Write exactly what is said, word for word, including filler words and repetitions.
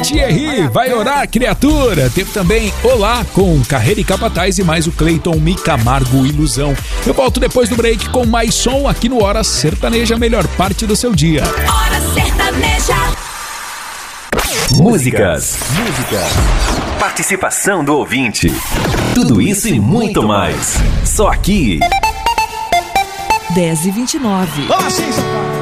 Thierry, vai orar, criatura. Teve também Olá, com Carreira e Capataz e mais o Cleiton Mi Camargo, Ilusão. Eu volto depois do break com mais som aqui no Hora Sertaneja, melhor parte do seu dia. Hora Sertaneja. Músicas, músicas, participação do ouvinte. Tudo isso e muito mais. Só aqui. dez e vinte e nove. Ah, sim, São Paulo.